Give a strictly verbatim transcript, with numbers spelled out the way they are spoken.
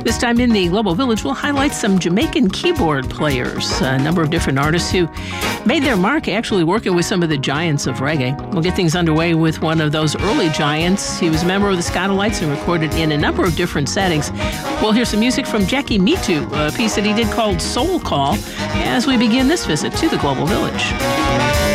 This time in the Global Village, we'll highlight some Jamaican keyboard players, a number of different artists who made their mark actually working with some of the giants of reggae. We'll get things underway with one of those early giants. He was a member of the Skatalites and recorded in a number of different settings. We'll hear some music from Jackie Mittoo, a piece that he did called Soul Call, as we begin this visit to the Global Village.